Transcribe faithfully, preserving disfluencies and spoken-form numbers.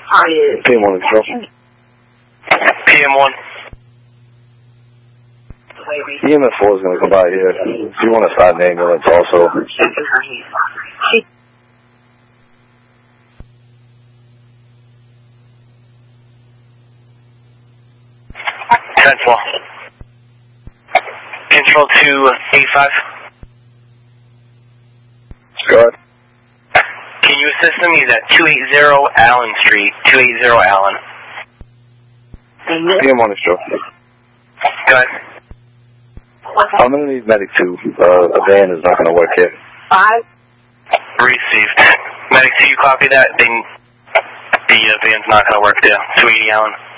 Oh, yeah. P M one control. P M one. E M S four is going to come by here. If you want to start an ambulance also. Central. Control two eight five. Go ahead. Can you assist him? He's at two eighty Allen Street. two eighty Allen. P M one is true. Go ahead. I'm going to need medic two. Uh, the van is not going to work here. Five. Received. Medic two, you copy that? Then the uh, van's not going to work there. two eighty Allen.